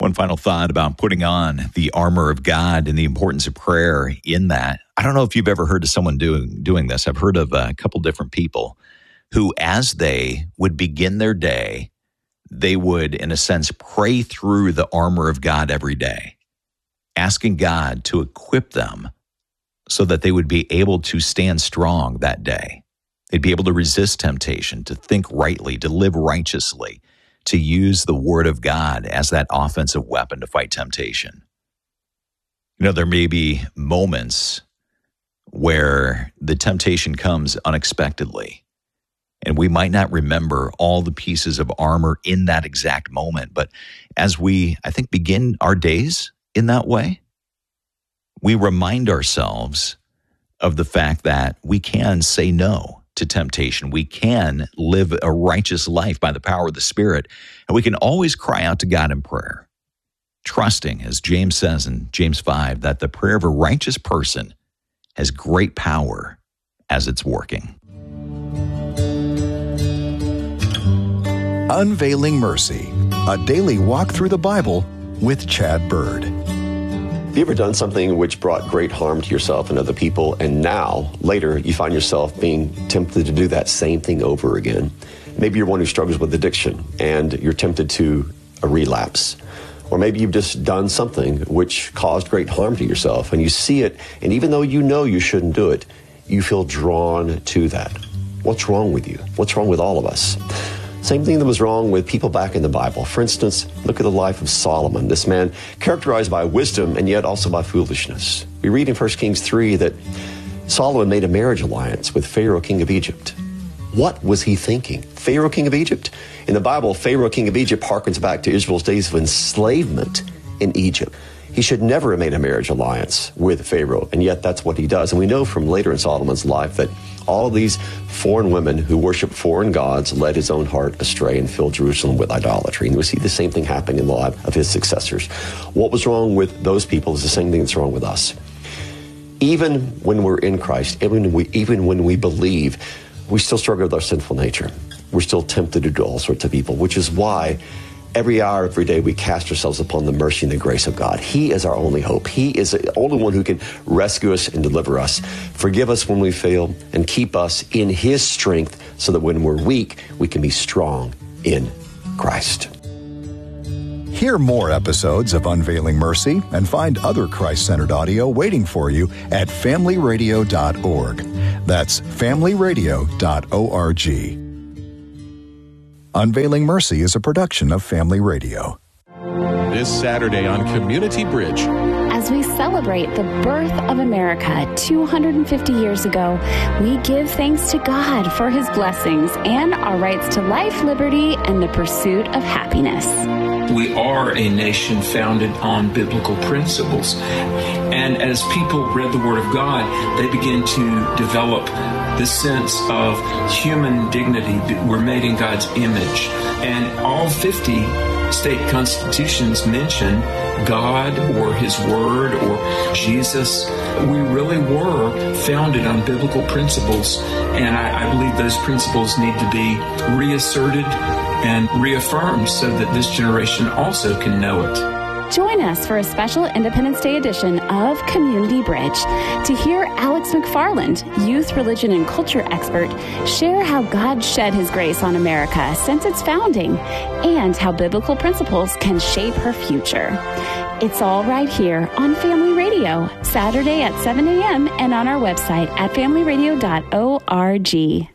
One final thought about putting on the armor of God and the importance of prayer in that. I don't know if you've ever heard of someone doing this. I've heard of a couple different people who, as they would begin their day, they would, in a sense, pray through the armor of God every day, asking God to equip them so that they would be able to stand strong that day. They'd be able to resist temptation, to think rightly, to live righteously, to use the Word of God as that offensive weapon to fight temptation. You know, there may be moments where the temptation comes unexpectedly, and we might not remember all the pieces of armor in that exact moment. But as we, I think, begin our days in that way, we remind ourselves of the fact that we can say no to temptation. We can live a righteous life by the power of the Spirit, and we can always cry out to God in prayer, trusting, as James says in James 5, that the prayer of a righteous person has great power as it's working. Unveiling Mercy, a daily walk through the Bible with Chad Bird. Have you ever done something which brought great harm to yourself and other people, and now, later, you find yourself being tempted to do that same thing over again? Maybe you're one who struggles with addiction, and you're tempted to a relapse. Or maybe you've just done something which caused great harm to yourself, and you see it, and even though you know you shouldn't do it, you feel drawn to that. What's wrong with you? What's wrong with all of us? Same thing that was wrong with people back in the Bible. For instance, look at the life of Solomon, this man characterized by wisdom and yet also by foolishness. We read in 1 Kings 3 that Solomon made a marriage alliance with Pharaoh, king of Egypt. What was he thinking? Pharaoh, king of Egypt? In the Bible, Pharaoh, king of Egypt harkens back to Israel's days of enslavement in Egypt. He should never have made a marriage alliance with Pharaoh, and yet that's what he does. And we know from later in Solomon's life that all of these foreign women who worship foreign gods led his own heart astray and filled Jerusalem with idolatry. And we see the same thing happening in the life of his successors. What was wrong with those people is the same thing that's wrong with us. Even when we're in Christ, even when we believe, we still struggle with our sinful nature. We're still tempted to do all sorts of evil, which is why every hour, every day, we cast ourselves upon the mercy and the grace of God. He is our only hope. He is the only one who can rescue us and deliver us, forgive us when we fail, and keep us in His strength so that when we're weak, we can be strong in Christ. Hear more episodes of Unveiling Mercy and find other Christ-centered audio waiting for you at familyradio.org. That's familyradio.org. Unveiling Mercy is a production of Family Radio. This Saturday on Community Bridge, as we celebrate the birth of America 250 years ago, we give thanks to God for His blessings and our rights to life, liberty, and the pursuit of happiness. We are a nation founded on biblical principles. And as people read the Word of God, they begin to develop this sense of human dignity. We're made in God's image. And all 50 state constitutions mention God or His Word or Jesus. We really were founded on biblical principles, and I believe those principles need to be reasserted and reaffirmed so that this generation also can know it. Join us for a special Independence Day edition of Community Bridge to hear Alex McFarland, youth, religion, and culture expert, share how God shed His grace on America since its founding and how biblical principles can shape her future. It's all right here on Family Radio, Saturday at 7 a.m. and on our website at familyradio.org.